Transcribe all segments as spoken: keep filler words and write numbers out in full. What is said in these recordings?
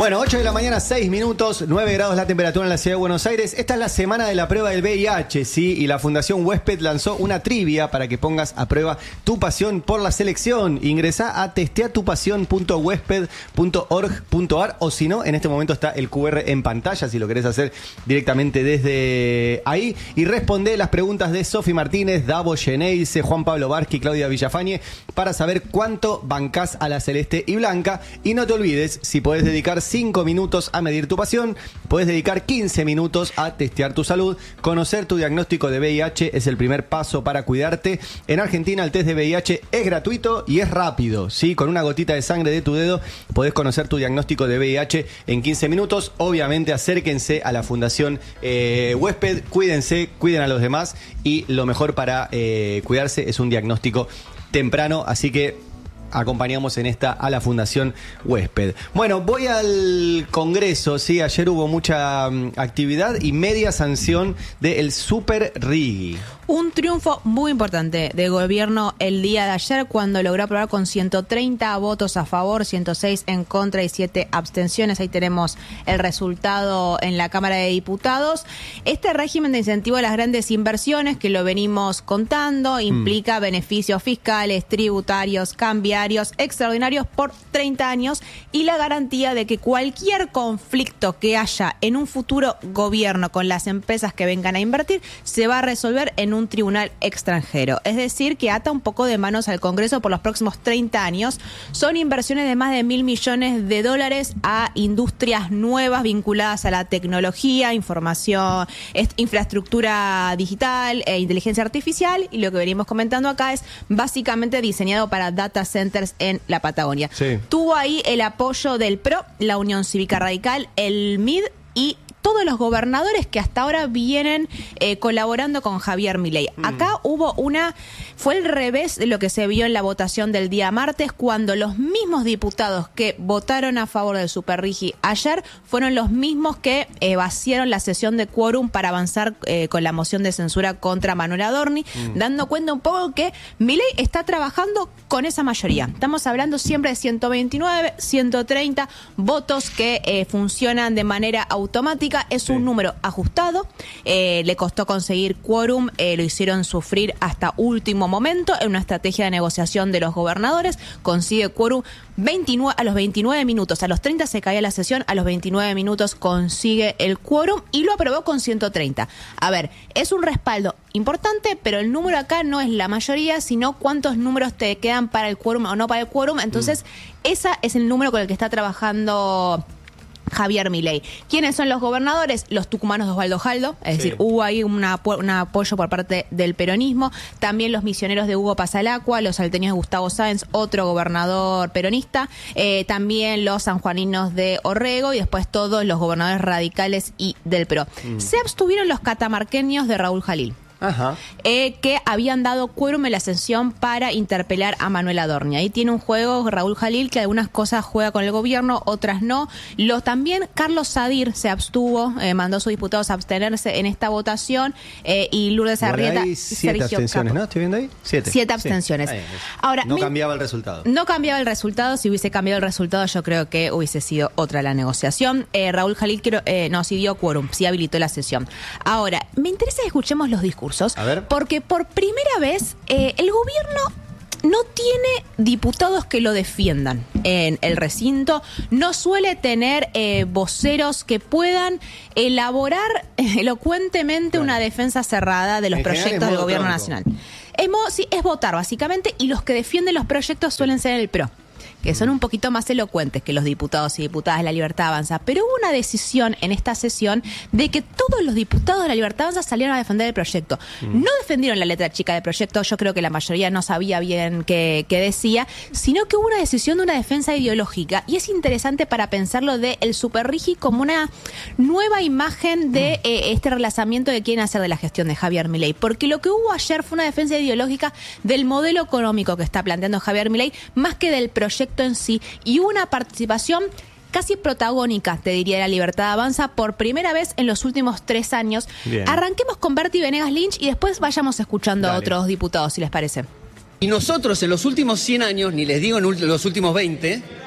Bueno, ocho de la mañana, seis minutos, nueve grados la temperatura en la ciudad de Buenos Aires. Esta es la semana de la prueba del V I H, ¿sí? Y la Fundación Huésped lanzó una trivia para que pongas a prueba tu pasión por la selección. Ingresá a testeatupasión punto huésped punto org punto ar o si no, en este momento está el Q R en pantalla si lo querés hacer directamente desde ahí. Y responde las preguntas de Sofi Martínez, Davo Geneise, Juan Pablo Barsky, Claudia Villafañe para saber cuánto bancás a la celeste y blanca. Y no te olvides, si podés dedicar cinco minutos a medir tu pasión, podés dedicar quince minutos a testear tu salud. Conocer tu diagnóstico de V I H es el primer paso para cuidarte. En Argentina el test de V I H es gratuito y es rápido, ¿sí? Con una gotita de sangre de tu dedo podés conocer tu diagnóstico de V I H en quince minutos. Obviamente acérquense a la Fundación eh, Huésped, cuídense, cuiden a los demás y lo mejor para eh, cuidarse es un diagnóstico temprano, así que acompañamos en esta a la Fundación Huésped. Bueno, voy al Congreso, sí, ayer hubo mucha um, actividad y media sanción del Super Riggi. Un triunfo muy importante del gobierno el día de ayer cuando logró aprobar con ciento treinta votos a favor, ciento seis en contra y siete abstenciones. Ahí tenemos el resultado en la Cámara de Diputados. Este régimen de incentivo a las grandes inversiones, que lo venimos contando, implica mm. beneficios fiscales, tributarios, cambiarios, extraordinarios por treinta años y la garantía de que cualquier conflicto que haya en un futuro gobierno con las empresas que vengan a invertir se va a resolver en un tribunal extranjero. Es decir, que ata un poco de manos al Congreso por los próximos treinta años. Son inversiones de más de mil millones de dólares a industrias nuevas vinculadas a la tecnología, información, infraestructura digital e inteligencia artificial. Y lo que venimos comentando acá es básicamente diseñado para data centers en la Patagonia. Sí. Tuvo ahí el apoyo del P R O, la Unión Cívica Radical, el M I D y todos los gobernadores que hasta ahora vienen eh, colaborando con Javier Milei. Mm. Acá hubo una, fue el revés de lo que se vio en la votación del día martes, cuando los mismos diputados que votaron a favor del Super Riggi ayer fueron los mismos que eh, vaciaron la sesión de quórum para avanzar eh, con la moción de censura contra Manuel Adorni, mm. dando cuenta un poco que Milei está trabajando con esa mayoría. Estamos hablando siempre de ciento veintinueve, ciento treinta votos que eh, funcionan de manera automática. Es un sí. número ajustado, eh, le costó conseguir quórum, eh, lo hicieron sufrir hasta último momento en una estrategia de negociación de los gobernadores, consigue quórum veintinueve, a los veintinueve minutos, a los treinta se caía la sesión, a los veintinueve minutos consigue el quórum y lo aprobó con ciento treinta. A ver, es un respaldo importante, pero el número acá no es la mayoría, sino cuántos números te quedan para el quórum o no para el quórum, entonces mm. ese es el número con el que está trabajando Javier Milei. ¿Quiénes son los gobernadores? Los tucumanos de Osvaldo Jaldo, es sí. decir, hubo ahí una, un apoyo por parte del peronismo, también los misioneros de Hugo Pasalacqua, los salteños de Gustavo Sáenz, otro gobernador peronista, eh, también los sanjuaninos de Orrego y después todos los gobernadores radicales y del P R O. Mm. Se abstuvieron los catamarqueños de Raúl Jalil. Ajá. Eh, que habían dado quórum en la sesión para interpelar a Manuel Adorni. Ahí tiene un juego Raúl Jalil que algunas cosas juega con el gobierno, otras no. Lo, también Carlos Sadir se abstuvo, eh, mandó a sus diputados a abstenerse en esta votación eh, y Lourdes bueno, Arrieta y siete Sergio abstenciones, Capo. ¿no? ¿Estoy viendo ahí? Siete. Siete abstenciones. Sí. Ahora, no me, cambiaba el resultado. No cambiaba el resultado. Si hubiese cambiado el resultado, yo creo que hubiese sido otra la negociación. Eh, Raúl Jalil quiero, eh, no, sí dio quórum, sí habilitó la sesión. Ahora, me interesa que escuchemos los discursos. A ver. Porque por primera vez eh, el gobierno no tiene diputados que lo defiendan en el recinto, no suele tener eh, voceros que puedan elaborar elocuentemente claro. una defensa cerrada de los en proyectos del gobierno tronco. nacional. Es, sí, es votar básicamente, y los que defienden los proyectos suelen ser el P R O, que son un poquito más elocuentes que los diputados y diputadas de La Libertad Avanza. Pero hubo una decisión en esta sesión de que todos los diputados de La Libertad Avanza salieron a defender el proyecto. Mm. No defendieron la letra chica del proyecto, yo creo que la mayoría no sabía bien qué, qué decía, sino que hubo una decisión de una defensa ideológica. Y es interesante para pensarlo de el Super Riggi como una nueva imagen de mm. eh, este relanzamiento que quieren hacer de la gestión de Javier Milei. Porque lo que hubo ayer fue una defensa ideológica del modelo económico que está planteando Javier Milei, más que del proyecto en sí, y una participación casi protagónica, te diría, de La Libertad Avanza por primera vez en los últimos tres años. Bien. Arranquemos con Berti Venegas Lynch y después vayamos escuchando Dale. a otros diputados, si les parece. Y nosotros en los últimos cien años, ni les digo en los últimos veinte,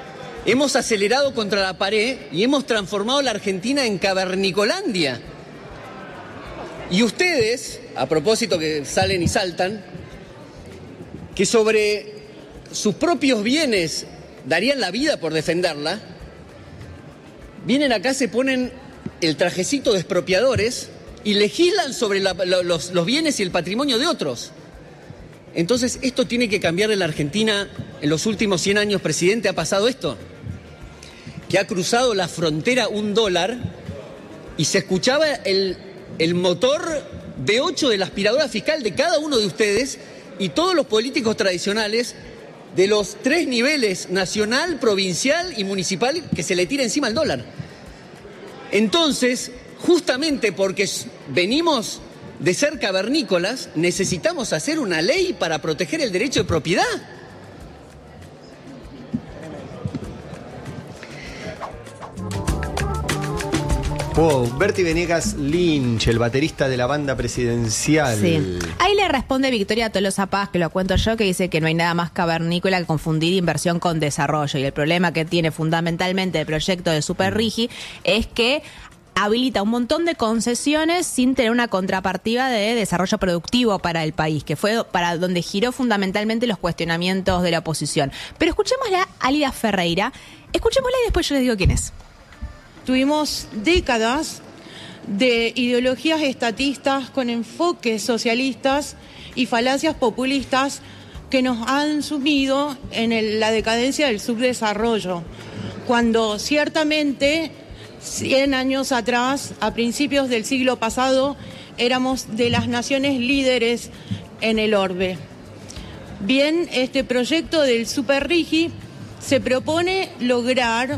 hemos acelerado contra la pared y hemos transformado la Argentina en cavernicolandia. Y ustedes, a propósito que salen y saltan, que sobre sus propios bienes darían la vida por defenderla, vienen acá, se ponen el trajecito de expropiadores y legislan sobre la, los, los bienes y el patrimonio de otros. Entonces, ¿esto tiene que cambiar en la Argentina en los últimos cien años, presidente? ¿Ha pasado esto? Que ha cruzado la frontera un dólar y se escuchaba el, el motor V ocho de la aspiradora fiscal de cada uno de ustedes y todos los políticos tradicionales de los tres niveles, nacional, provincial y municipal, que se le tira encima al dólar. Entonces, justamente porque venimos de ser cavernícolas, necesitamos hacer una ley para proteger el derecho de propiedad. Wow, Berti Venegas Lynch, el baterista de la banda presidencial. Sí. Ahí le responde Victoria Tolosa Paz, que lo cuento yo, que dice que no hay nada más cavernícola que confundir inversión con desarrollo. Y el problema que tiene fundamentalmente el proyecto de Superrigi es que habilita un montón de concesiones sin tener una contrapartida de desarrollo productivo para el país, que fue para donde giró fundamentalmente los cuestionamientos de la oposición. Pero escuchémosla a Alida Ferreira, escuchémosla y después yo les digo quién es. Tuvimos décadas de ideologías estatistas con enfoques socialistas y falacias populistas que nos han sumido en el, la decadencia del subdesarrollo, cuando ciertamente cien años atrás, a principios del siglo pasado, éramos de las naciones líderes en el orbe. Bien, este proyecto del Superrigi se propone lograr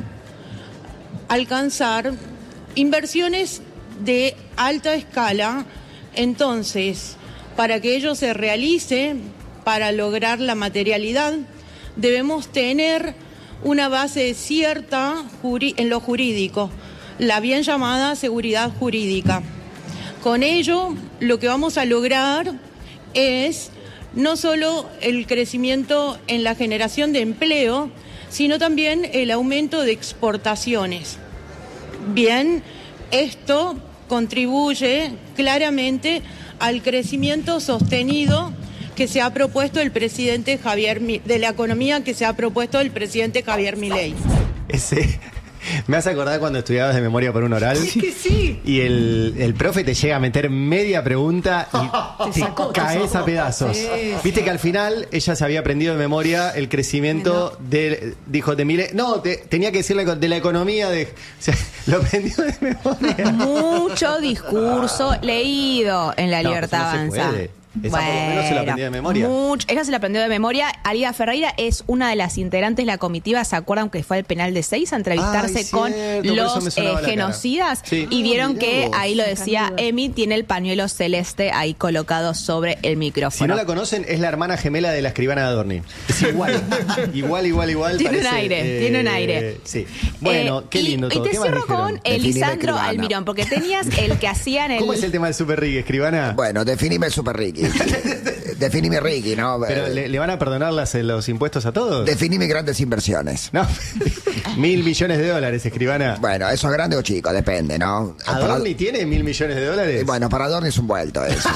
alcanzar inversiones de alta escala. Entonces, para que ello se realice, para lograr la materialidad, debemos tener una base cierta en lo jurídico, la bien llamada seguridad jurídica. Con ello, lo que vamos a lograr es no solo el crecimiento en la generación de empleo, sino también el aumento de exportaciones. Bien, esto contribuye claramente al crecimiento sostenido que se ha propuesto el presidente Javier, de la economía que se ha propuesto el presidente Javier Milei. Ese... Me hace acordar cuando estudiabas de memoria por un oral. Es que sí. Y el, el profe te llega a meter media pregunta y te, te caes a pedazos. Sí, Viste sí. que al final ella se había aprendido de memoria el crecimiento no. de, dijo, de Milei. No, te, tenía que decirle de la economía. De, o sea, lo aprendió de memoria. Mucho discurso leído en La Libertad no, Avanza. Esa bueno, por lo menos se la aprendió de memoria. Mucho, ella se la aprendió de memoria. Alida Ferreira es una de las integrantes de la comitiva. ¿Se acuerdan que fue al penal de Seis a entrevistarse Ay, con cierto, los eh, genocidas? Sí. Y vieron ah, que vos. ahí lo decía Emi, tiene el pañuelo celeste ahí colocado sobre el micrófono. Si no la conocen, es la hermana gemela de la escribana de Adorni. Es igual, igual, igual, igual. Tiene parece, un aire, eh, tiene un aire. Sí. Bueno, eh, qué lindo y, todo. Y te cierro con Lisandro Almirón, porque tenías el que hacía en el... ¿Cómo es el tema del Superrigi, escribana? Bueno, definime el Superrigi. Definime Ricky, ¿no? ¿Pero le, le van a perdonar las, los impuestos a todos? Definime grandes inversiones. No, mil millones de dólares, escribana. Bueno, ¿eso es grande o chico? Depende, ¿no? ¿Adorni para... tiene mil millones de dólares? Bueno, para Adorni es un vuelto eso.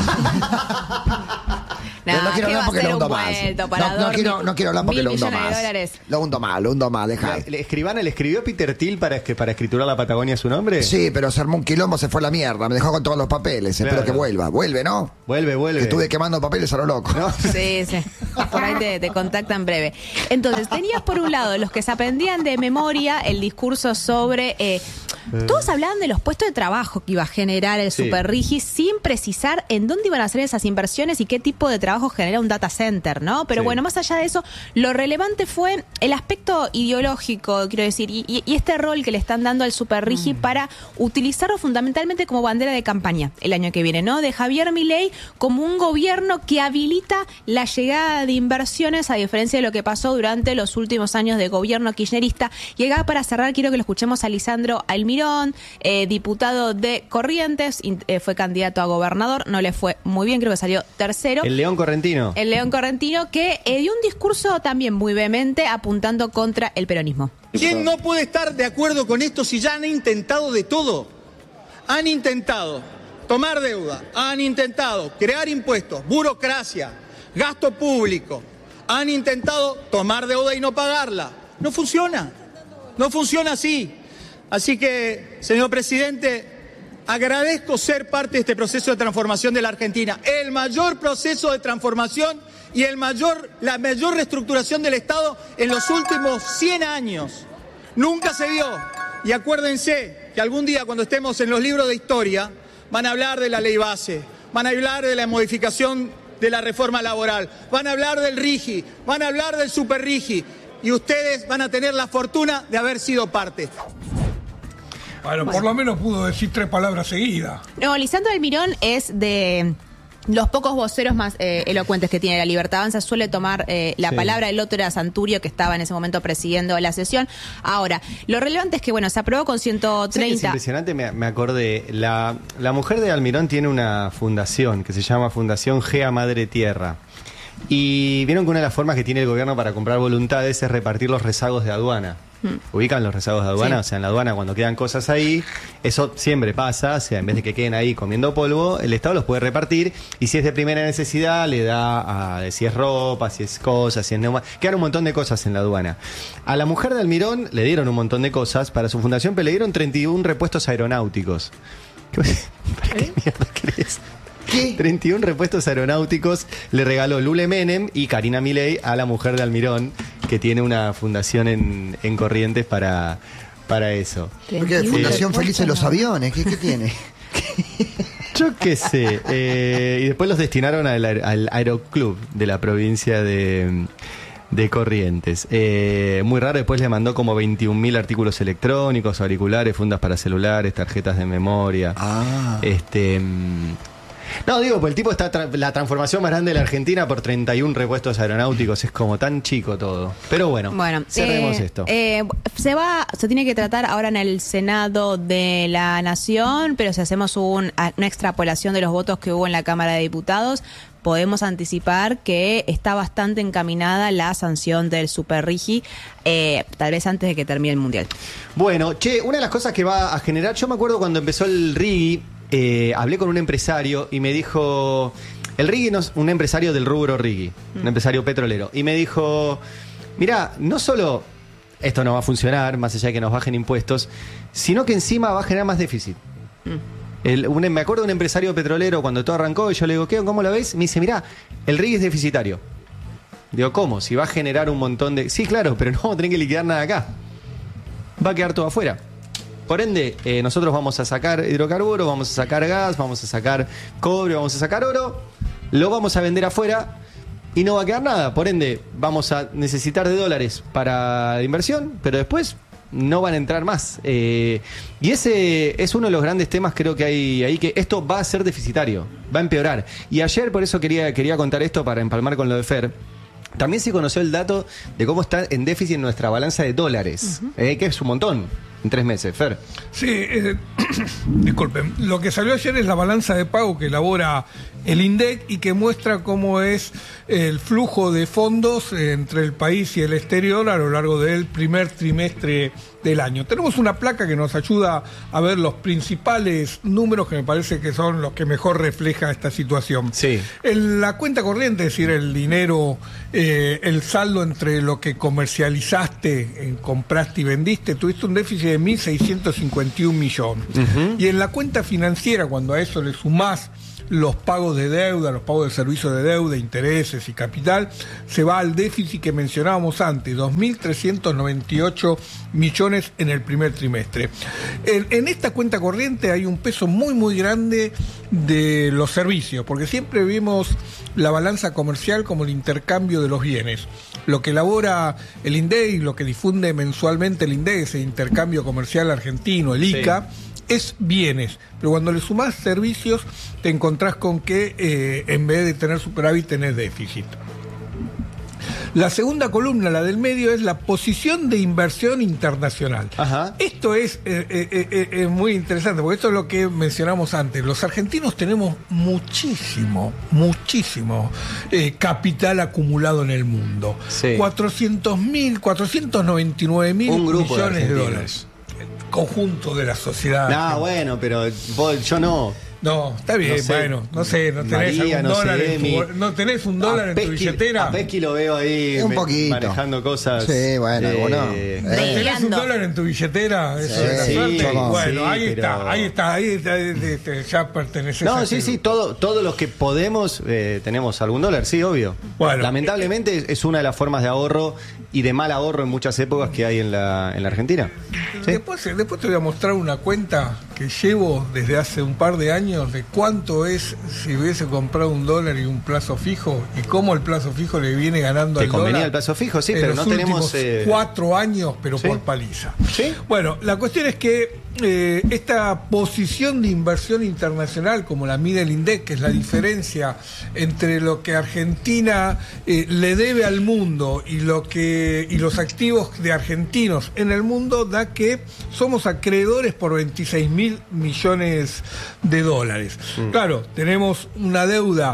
No, no quiero hablar porque lo hundo más. No, no, quiero, no quiero hablar porque lo hundo más. Lo hundo más, lo hundo más, deja. ¿La escribana le escribió Peter Thiel para, para escriturar la Patagonia a su nombre? Sí, pero se armó un quilombo, se fue a la mierda. Me dejó con todos los papeles. Claro. Espero que vuelva. Vuelve, ¿no? Vuelve, vuelve. Estuve quemando papeles a lo loco. ¿No? Sí, sí. Por ahí te, te contactan breve. Entonces, tenías por un lado los que se aprendían de memoria el discurso sobre... Eh, todos hablaban de los puestos de trabajo que iba a generar el sí. Superrigi sin precisar en dónde iban a hacer esas inversiones y qué tipo de trabajo genera un data center, ¿no? Pero sí. bueno, más allá de eso, lo relevante fue el aspecto ideológico, quiero decir, y, y este rol que le están dando al Superrigi mm. para utilizarlo fundamentalmente como bandera de campaña el año que viene, ¿no? De Javier Milei como un gobierno que habilita la llegada de inversiones, a diferencia de lo que pasó durante los últimos años de gobierno kirchnerista. Y acá, para cerrar, quiero que lo escuchemos a Lisandro Almirón, Almirón, eh, diputado de Corrientes, in, eh, fue candidato a gobernador, no le fue muy bien, creo que salió tercero. El León Correntino. El León Correntino, que eh, dio un discurso también muy vehemente apuntando contra el peronismo. ¿Quién no puede estar de acuerdo con esto si ya han intentado de todo? Han intentado tomar deuda, han intentado crear impuestos, burocracia, gasto público, han intentado tomar deuda y no pagarla. No funciona, no funciona así. Así que, señor presidente, agradezco ser parte de este proceso de transformación de la Argentina. El mayor proceso de transformación y el mayor, la mayor reestructuración del Estado en los últimos cien años. Nunca se vio. Y acuérdense que algún día cuando estemos en los libros de historia van a hablar de la ley base, van a hablar de la modificación de la reforma laboral, van a hablar del RIGI, van a hablar del Super RIGI y ustedes van a tener la fortuna de haber sido parte. Bueno, por lo menos pudo decir tres palabras seguidas. No, Lisandro Almirón es de los pocos voceros más eh, elocuentes que tiene La Libertad Avanza, suele tomar eh, la sí. palabra. El otro era Santurio, que estaba en ese momento presidiendo la sesión. Ahora, lo relevante es que, bueno, se aprobó con ciento treinta. Es impresionante, me, me acordé. La, la mujer de Almirón tiene una fundación que se llama Fundación Gea Madre Tierra. Y vieron que una de las formas que tiene el gobierno para comprar voluntades es repartir los rezagos de aduana. Hmm. ¿Ubican los rezagos de aduana? Sí. O sea, en la aduana cuando quedan cosas ahí, eso siempre pasa, o sea, en vez de que queden ahí comiendo polvo, el Estado los puede repartir y si es de primera necesidad le da a, si es ropa, si es cosas, si es neuma, quedan un montón de cosas en la aduana. A la mujer de Almirón le dieron un montón de cosas para su fundación, pero le dieron treinta y uno repuestos aeronáuticos. ¿Para qué ¿Eh? mierda querés? ¿Qué? treinta y uno repuestos aeronáuticos le regaló Lule Menem y Karina Milei a la mujer de Almirón, que tiene una fundación en, en Corrientes para, para eso. ¿Por qué? Fundación Feliz de los Aviones, ¿qué, qué tiene? Yo qué sé. Eh, y después los destinaron al, al Aeroclub de la provincia de, de Corrientes. Eh, muy raro, después le mandó como veintiún mil artículos electrónicos, auriculares, fundas para celulares, tarjetas de memoria. Ah. Este... No, digo, pues el tipo está tra la transformación más grande de la Argentina por treinta y uno repuestos aeronáuticos, es como tan chico todo. Pero bueno, bueno cerremos eh, esto. Eh, se va, se tiene que tratar ahora en el Senado de la Nación, pero si hacemos un, una extrapolación de los votos que hubo en la Cámara de Diputados, podemos anticipar que está bastante encaminada la sanción del Super RIGI, eh, tal vez antes de que termine el Mundial. Bueno, che, una de las cosas que va a generar, yo me acuerdo cuando empezó el RIGI, Eh, hablé con un empresario y me dijo, el RIGI no es un empresario del rubro RIGI, mm. un empresario petrolero, y me dijo, mirá, no solo esto no va a funcionar, más allá de que nos bajen impuestos, sino que encima va a generar más déficit. Mm. El, un, me acuerdo de un empresario petrolero cuando todo arrancó y yo le digo, ¿qué? ¿Cómo lo ves? Me dice, mirá, el RIGI es deficitario. Digo, ¿cómo? Si va a generar un montón de... Sí, claro, pero no vamos a tener que liquidar nada acá. Va a quedar todo afuera. Por ende, eh, nosotros vamos a sacar hidrocarburos, vamos a sacar gas, vamos a sacar cobre, vamos a sacar oro, lo vamos a vender afuera y no va a quedar nada. Por ende, vamos a necesitar de dólares para la inversión, pero después no van a entrar más. Eh, y ese es uno de los grandes temas, creo que hay ahí, que esto va a ser deficitario, va a empeorar. Y ayer, por eso quería, quería contar esto para empalmar con lo de Fer. También se conoció el dato de cómo está en déficit nuestra balanza de dólares, uh-huh. eh, que es un montón. En tres meses, Fer. Sí, eh, disculpen. Lo que salió ayer es la balanza de pago que elabora el INDEC y que muestra cómo es el flujo de fondos entre el país y el exterior a lo largo del primer trimestre del año. Tenemos una placa que nos ayuda a ver los principales números que me parece que son los que mejor refleja esta situación. Sí. En la cuenta corriente, es decir, el dinero, eh, el saldo entre lo que comercializaste, eh, compraste y vendiste, tuviste un déficit de mil seiscientos cincuenta y un millones. Uh-huh. Y en la cuenta financiera, cuando a eso le sumás los pagos de deuda, los pagos de servicios de deuda, intereses y capital, se va al déficit que mencionábamos antes, dos mil trescientos noventa y ocho millones en el primer trimestre. En, en esta cuenta corriente hay un peso muy muy grande de los servicios, porque siempre vimos la balanza comercial como el intercambio de los bienes. Lo que elabora el INDEC y lo que difunde mensualmente el INDEC, ese intercambio comercial argentino, el I C A, sí. Es bienes, pero cuando le sumás servicios te encontrás con que eh, en vez de tener superávit tenés déficit. La segunda columna, la del medio, es la posición de inversión internacional. Ajá. Esto es, eh, eh, eh, eh, muy interesante, porque esto es lo que mencionamos antes. Los argentinos tenemos muchísimo, muchísimo eh, capital acumulado en el mundo. Sí. cuatrocientos mil, cuatrocientos noventa y nueve mil Un grupo de millones de, argentinos. dólares. Conjunto de la sociedad. No, bueno, pero vos- yo no. No, está bien, No sé. bueno, no sé, no tenés María, algún no dólar sé, en mi- tu, no tenés un dólar en tu Pesky- billetera. A Pesky lo veo ahí Un me- poquito. manejando cosas. Sí, bueno, eh, bueno. ¿Tenés un Peleando. dólar en tu billetera? Eso Sí, es la sí, suerte. no, Bueno, sí, ahí pero- está, ahí está, ahí está, este, ya perteneces a No, ese sí, sí, grupo. todo, todos los que podemos eh, tenemos algún dólar, sí, obvio. Bueno. Lamentablemente es una de las formas de ahorro y de mal ahorro en muchas épocas que hay en la, en la Argentina. Sí. Después, después te voy a mostrar una cuenta que llevo desde hace un par de años de cuánto es si hubiese comprado un dólar y un plazo fijo y cómo el plazo fijo le viene ganando ¿Te al convenía dólar el plazo fijo? Sí, en pero los no tenemos, últimos eh, cuatro años, pero ¿sí? por paliza. ¿Sí? Bueno, la cuestión es que eh, esta posición de inversión internacional, como la mide el INDEC, que es la diferencia entre lo que Argentina eh, le debe al mundo y lo que y los activos de argentinos en el mundo, da que somos acreedores por veintiséis mil millones de dólares. Mm. Claro, tenemos una deuda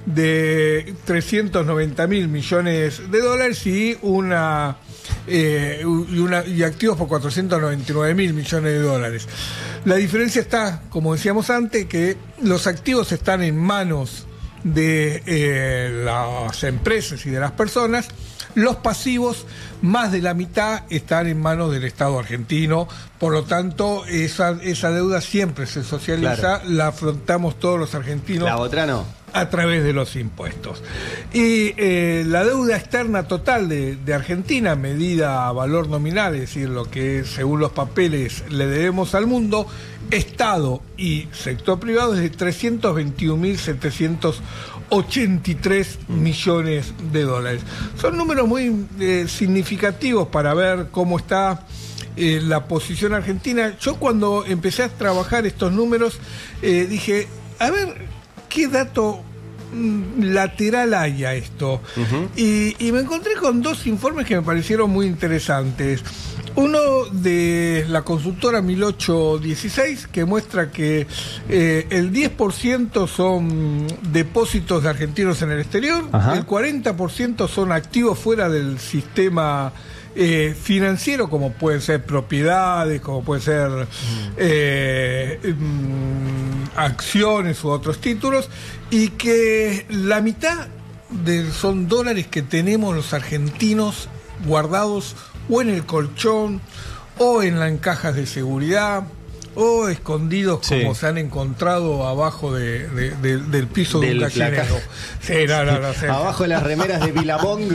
de trescientos noventa mil millones de dólares y una eh, y, una, y activos por cuatrocientos noventa y nueve mil millones de dólares. La diferencia está, como decíamos antes, que los activos están en manos de eh, las empresas y de las personas. Los pasivos, más de la mitad, están en manos del Estado argentino. Por lo tanto, esa, esa deuda siempre se socializa, Claro. la afrontamos todos los argentinos La otra no. a través de los impuestos. Y eh, la deuda externa total de, de Argentina, medida a valor nominal, es decir, lo que según los papeles le debemos al mundo, Estado y sector privado, es de trescientos veintiún mil setecientos ochenta y tres millones de dólares. Son números muy eh, significativos para ver cómo está eh, la posición argentina. Yo cuando empecé a trabajar estos números eh, dije, a ver, ¿qué dato mm, lateral hay a esto? Ujú. y, y me encontré con dos informes que me parecieron muy interesantes. Uno de la consultora mil ochocientos dieciséis, que muestra que eh, el diez por ciento son depósitos de argentinos en el exterior, Ajá. el cuarenta por ciento son activos fuera del sistema eh, financiero, como pueden ser propiedades, como pueden ser eh, mm, acciones u otros títulos, y que la mitad de, son dólares que tenemos los argentinos guardados o en el colchón, o en las cajas de seguridad, o escondidos Sí. como se han encontrado abajo de, de- de- del piso de Del un gallinero. placar. Sí, no, no, no, sí. Abajo de las remeras de Billabong.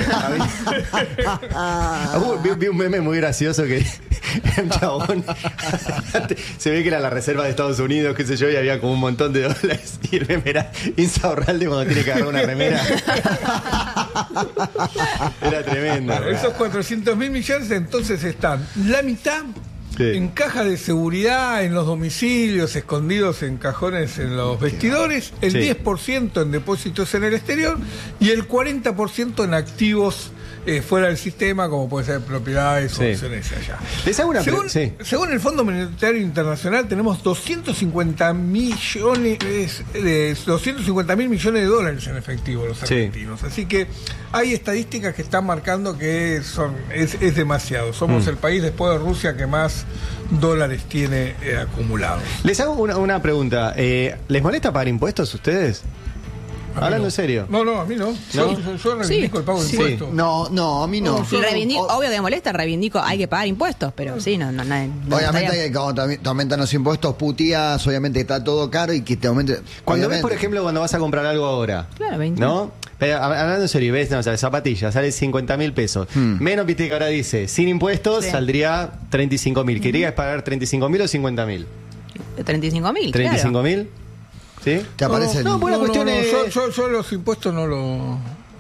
Ah, vi, vi un meme muy gracioso que era un chabón. Se ve que era la reserva de Estados Unidos, qué sé yo, y había como un montón de dólares. Y el meme era Insaurralde cuando tiene que agarrar una remera. Era tremendo. Bueno, esos cuatrocientos mil millones entonces están la mitad Sí. en cajas de seguridad, en los domicilios, escondidos en cajones en los vestidores, el Sí. diez por ciento en depósitos en el exterior y el cuarenta por ciento en activos eh, fuera del sistema, como puede ser propiedades o Sí. acciones allá. Les hago una pre- Según, sí. según el Fondo Monetario Internacional, tenemos doscientos cincuenta millones, de, doscientos cincuenta mil millones de dólares en efectivo los Sí. argentinos. Así que hay estadísticas que están marcando que son es, es demasiado. Somos Mm. el país después de Rusia que más dólares tiene eh, acumulados. Les hago una, una pregunta. Eh, ¿Les molesta pagar impuestos a ustedes? A mí Hablando no. en serio. No, no, a mí no. Yo, yo- yo reivindico Sí. el pago de Sí. impuestos. No, no, a mí no. No, Reivindico- O- obvio que me molesta, reivindico, hay que pagar impuestos, pero sí, no, no, no, no Obviamente estaría- que cuando te te aumentan los impuestos, putías, obviamente está todo caro y que te aumente. Cuando ves, obviamente. por ejemplo, cuando vas a comprar algo ahora. Claro, veinte. ¿No? Pero, hab- hablando en serio, ves, no, o sea, zapatillas, sale cincuenta mil pesos. Hmm. Menos, viste que ahora dice, sin impuestos Sí. saldría treinta y cinco mil. ¿Querías pagar treinta y cinco mil o cincuenta mil? treinta y cinco mil. ¿treinta y cinco mil? ¿Sí? Te aparece No, el- buena No, no, cuestión no, es- yo, yo- yo los impuestos no, lo,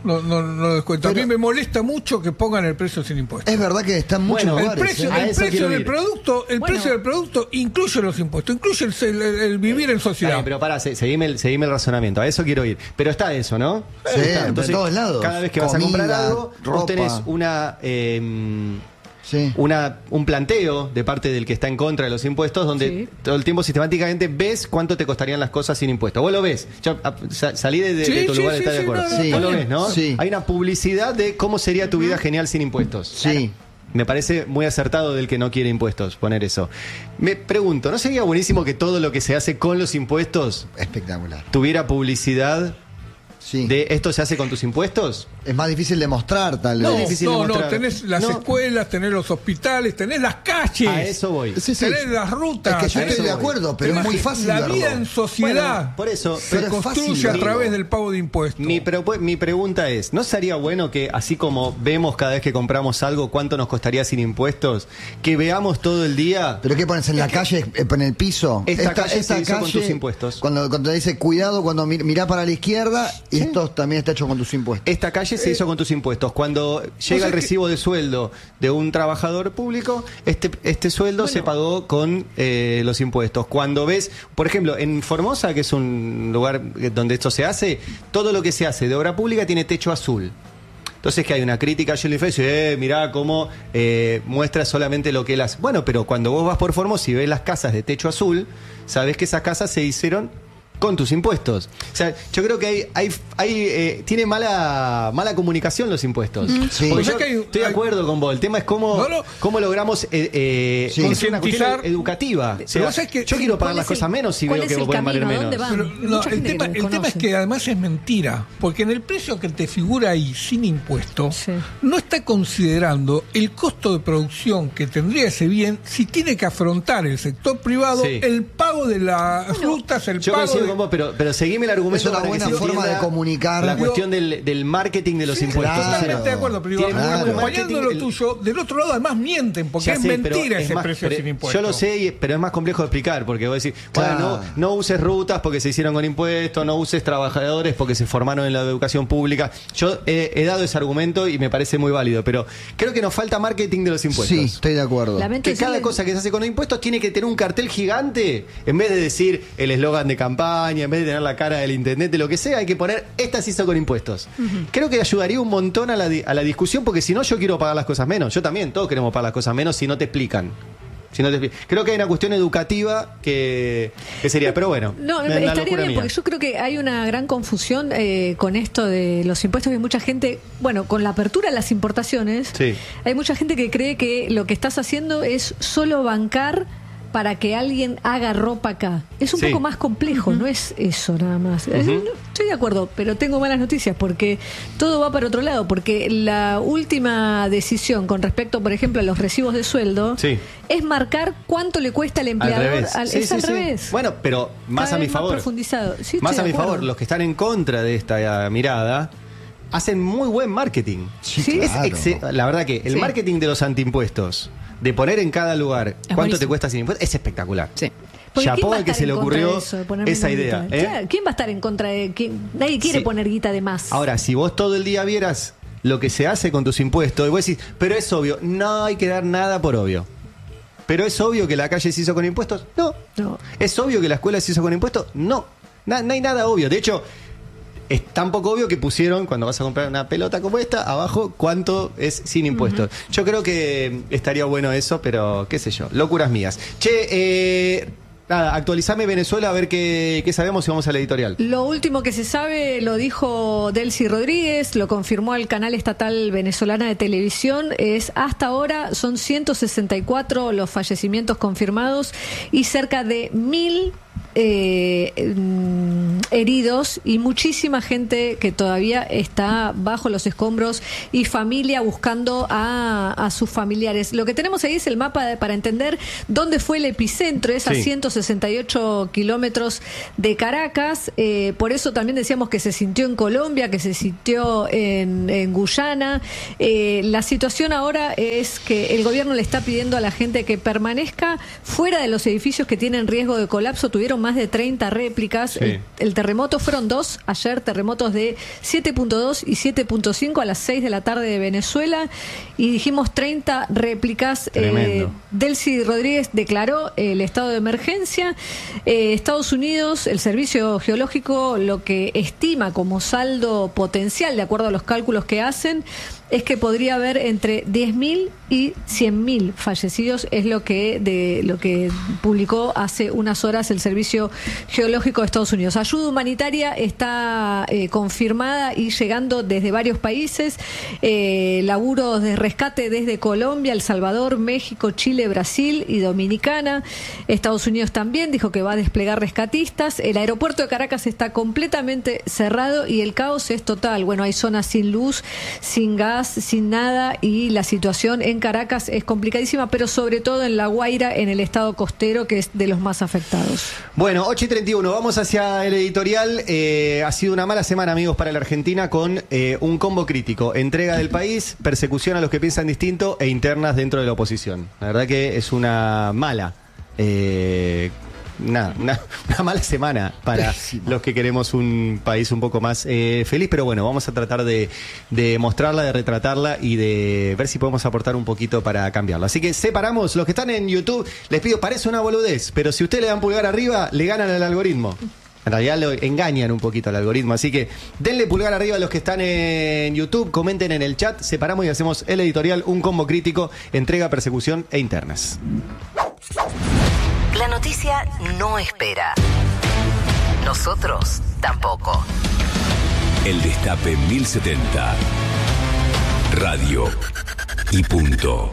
no, no, no descuento. Pero- a mí me molesta mucho que pongan el precio sin impuestos. Es verdad que está en muchos Bueno, El lugares. precio, ¿eh? A el eso precio quiero del ir. producto, el Bueno. precio del producto incluye los impuestos, incluye el, el- el- el vivir en Está sociedad. bien, pero pará, se- seguime el, seguime el razonamiento. A eso quiero ir. Pero está eso, ¿no? Sí, Está. en todos lados. Cada vez que vas a Comida, comprar algo, ropa. vos tenés una... eh, Sí. Una, un planteo de parte del que está en contra de los impuestos donde Sí. todo el tiempo sistemáticamente ves cuánto te costarían las cosas sin impuestos. Vos lo ves. Yo, a- sa- salí de, de- Sí, de tu sí, lugar, sí, ¿estás de sí, acuerdo? no, no, Vos está lo bien. ves, ¿no? Sí. Hay una publicidad de cómo sería tu vida genial sin impuestos. Sí. Me parece muy acertado del que no quiere impuestos poner eso. Me pregunto, ¿no sería buenísimo que todo lo que se hace con los impuestos Espectacular. tuviera publicidad Sí. de esto se hace con tus impuestos? Es más difícil de mostrar, tal No, vez. difícil no, de no, mostrar. tenés las No. escuelas, tenés los hospitales, tenés las calles, A eso voy. Sí, sí. tenés las rutas. Es que yo a estoy eso de voy. acuerdo, pero es tenés muy fácil La verlo. vida en sociedad Bueno, por eso, se pero es fácil construye a verlo. través del pago de impuestos. Mi, propu- mi pregunta es, ¿no sería bueno que así como vemos cada vez que compramos algo cuánto nos costaría sin impuestos, que veamos todo el día? ¿Pero qué pones en la calle, eh, en el piso? Esta calle se hizo con tus impuestos. Cuando, cuando dice cuidado, cuando mi- mirá para la izquierda, y esto también está hecho con tus impuestos. Esta calle se hizo con tus impuestos. Cuando llega el que- recibo de sueldo de un trabajador público, este, este sueldo se pagó con eh, los impuestos. Cuando ves, por ejemplo, en Formosa, que es un lugar donde esto se hace, todo lo que se hace de obra pública tiene techo azul. Entonces que hay una crítica a Jelly Face, eh, mirá cómo eh, muestra solamente lo que él hace. Bueno, pero cuando vos vas por Formosa y ves las casas de techo azul, sabés que esas casas se hicieron con tus impuestos. O sea, yo creo que hay, hay, hay eh, tiene mala mala comunicación los impuestos. Sí. Porque O sea yo que hay- estoy de hay- acuerdo con vos. El tema es cómo, No, no. cómo logramos eh, eh, Sí. es una cuestión Concientizar. educativa. O sea, vos sabés que- yo quiero pagar ¿Cuál las es el- cosas menos si cuál veo es que el pueden valer camino? menos. ¿Dónde van? Pero, no, Mucha el gente tema, que el tema es conoce. que además es mentira, porque en el precio que te figura ahí sin impuesto, Sí. no está considerando el costo de producción que tendría ese bien si tiene que afrontar el sector privado, Sí. el pago de las rutas, el Yo pago coincido de- con vos, pero, pero seguime el argumento Es una para que buena se forma entienda de comunicar. la Digo- cuestión del, del marketing de los Sí, impuestos. totalmente O sea, de acuerdo, pero digo, tiene muy buen acompañando marketing, lo el- tuyo, del otro lado además mienten, porque Ya es sé, pero mentira es ese más- precio pero sin impuesto. Yo lo sé, y- pero es más complejo de explicar, porque vos decís, bueno, Claro. no, no uses rutas porque se hicieron con impuestos, no uses trabajadores porque se formaron en la educación pública. Yo he, he dado ese argumento y me parece muy válido, pero creo que nos falta marketing de los impuestos. Sí, estoy de acuerdo. Lamento Que cada decirle- cosa que se hace con los impuestos tiene que tener un cartel gigante. En vez de decir el eslogan de campaña, en vez de tener la cara del intendente, lo que sea, hay que poner esta se hizo con impuestos. Creo que ayudaría un montón a la, di- a la discusión, porque si no, yo quiero pagar las cosas menos. Yo también, todos queremos pagar las cosas menos si no te explican. Si no te expli- Creo que hay una cuestión educativa que, que sería, pero bueno, No, la estaría locura bien, mía. porque yo creo que hay una gran confusión eh, con esto de los impuestos. Hay mucha gente, bueno, con la apertura de las importaciones, Sí. hay mucha gente que cree que lo que estás haciendo es solo bancar para que alguien haga ropa acá. Es un Sí. poco más complejo, no es eso nada más. Es- no, estoy de acuerdo, pero tengo malas noticias porque todo va para otro lado, porque la última decisión con respecto, por ejemplo, a los recibos de sueldo Sí. es marcar cuánto le cuesta al Al empleador. revés. al- Sí, es sí, al sí. revés. Bueno, pero más Cada a mi vez más favor. profundizado. Sí, Más estoy a mi de acuerdo. favor, los que están en contra de esta eh, mirada hacen muy buen marketing. Sí, Sí. Es claro. exce- la verdad que el Sí. marketing de los antiimpuestos, de poner en cada lugar cuánto buenísimo. te cuesta sin impuestos, es espectacular. Sí. Porque Chapó ¿quién va a al que estar se le en contra ocurrió de eso, de poner esa menos idea. guita? ¿eh? Claro, ¿quién va a estar en contra de quién? Nadie quiere Sí. poner guita de más. Ahora, si vos todo el día vieras lo que se hace con tus impuestos, y vos decís, pero es obvio, no hay que dar nada por obvio. Pero es obvio que la calle se hizo con impuestos, no. No. ¿Es obvio que la escuela se hizo con impuestos? No. Na- no hay nada obvio. De hecho, es tan poco obvio que pusieron, cuando vas a comprar una pelota como esta, abajo cuánto es sin impuestos. Yo creo que estaría bueno eso, pero qué sé yo, locuras mías. Che, eh, nada, actualizame Venezuela a ver qué, qué sabemos y vamos a la editorial. Lo último que se sabe lo dijo Delcy Rodríguez, lo confirmó el canal estatal venezolana de televisión, es hasta ahora son ciento sesenta y cuatro los fallecimientos confirmados y cerca de mil eh, mm, heridos y muchísima gente que todavía está bajo los escombros y familia buscando a, a sus familiares. Lo que tenemos ahí es el mapa de- para entender dónde fue el epicentro, es a Sí. ciento sesenta y ocho kilómetros de Caracas, eh, por eso también decíamos que se sintió en Colombia, que se sintió en, en Guyana. Eh, la situación ahora es que el gobierno le está pidiendo a la gente que permanezca fuera de los edificios que tienen riesgo de colapso. Tuvieron más de treinta réplicas. Sí. El, el terremoto. Fueron dos ayer, terremotos de siete punto dos y siete punto cinco a las seis de la tarde de Venezuela. Y dijimos treinta réplicas. Eh, Delcy Rodríguez declaró el estado de emergencia. Eh, Estados Unidos, el Servicio Geológico, lo que estima como saldo potencial, de acuerdo a los cálculos que hacen, es que podría haber entre diez mil y cien mil fallecidos, es lo que de lo que publicó hace unas horas el Servicio Geológico de Estados Unidos. Ayuda humanitaria está eh, confirmada y llegando desde varios países, eh, laburos de rescate desde Colombia, El Salvador, México, Chile, Brasil y Dominicana. Estados Unidos también dijo que va a desplegar rescatistas. El aeropuerto de Caracas está completamente cerrado y el caos es total. Bueno, hay zonas sin luz, sin gas, sin nada, y la situación en Caracas es complicadísima, pero sobre todo en La Guaira, en el estado costero, que es de los más afectados. Bueno, ocho y treinta y uno, vamos hacia el editorial. Eh, ha sido una mala semana, amigos, para la Argentina, con eh, un combo crítico: entrega del país, persecución a los que piensan distinto e internas dentro de la oposición. La verdad que es una mala eh, Nada, una, una mala semana para Pésimo. Los que queremos un país un poco más eh, feliz, pero bueno, vamos a tratar de, de mostrarla, de retratarla y de ver si podemos aportar un poquito para cambiarla. Así que separamos, los que están en YouTube, les pido, parece una boludez, pero si ustedes le dan pulgar arriba, le ganan al algoritmo. En realidad lo engañan un poquito al algoritmo, así que denle pulgar arriba a los que están en YouTube, comenten en el chat, separamos y hacemos el editorial, un combo crítico, entrega, persecución e internas. La noticia no espera. Nosotros tampoco. El Destape mil setenta. Radio y punto.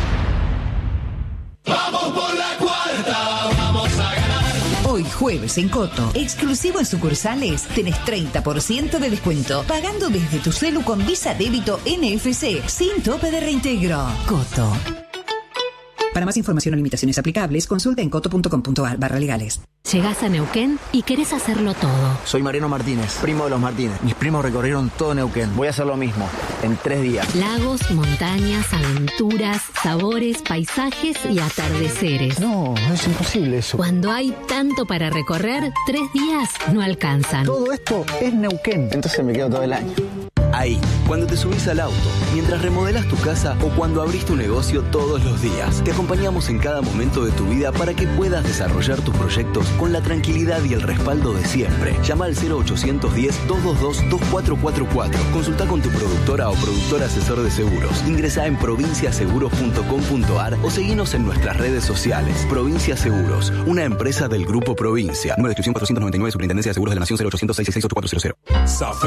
Vamos por la cuarta, vamos a ganar. Hoy jueves en Coto, exclusivo en sucursales, tenés treinta por ciento de descuento, pagando desde tu celu con Visa Débito N F C, sin tope de reintegro. Coto. Para más información o limitaciones aplicables, consulta en coto punto com punto ar barra legales. Llegás a Neuquén y querés hacerlo todo. Soy Mariano Martínez, primo de los Martínez. Mis primos recorrieron todo Neuquén. Voy a hacer lo mismo, en tres días. Lagos, montañas, aventuras, sabores, paisajes y atardeceres. No, no es imposible eso. Cuando hay tanto para recorrer, tres días no alcanzan. Todo esto es Neuquén. Entonces me quedo todo el año. Ahí, cuando te subís al auto, mientras remodelas tu casa o cuando abrís tu negocio todos los días. Te acompañamos en cada momento de tu vida para que puedas desarrollar tus proyectos con la tranquilidad y el respaldo de siempre. Llama al cero ochocientos diez, doscientos veintidós, veinticuatro cuarenta y cuatro. Consulta con tu productora o productor asesor de seguros. Ingresá en provincia seguros punto com punto ar o seguinos en nuestras redes sociales. Provincia Seguros, una empresa del Grupo Provincia. Número de inscripción cuatrocientos noventa y nueve, Superintendencia de Seguros de la Nación, cero ochocientos, seiscientos sesenta y ocho, cuatrocientos.